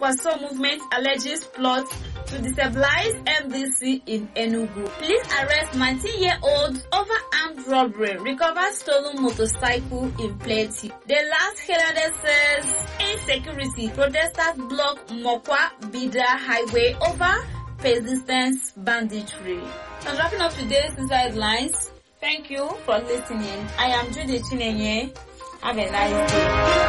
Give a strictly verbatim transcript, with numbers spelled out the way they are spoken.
Kwaso movement alleges plot to destabilize M D C in Enugu. Police arrest nineteen-year-old over armed robbery, recover stolen motorcycle in Plateau. The last heralded says insecurity. Protesters block Mokwa Bida Highway over persistent banditry. I'm wrapping up today's Inside Lines. Thank you for listening. I am Judy Chinenye. Have a nice day.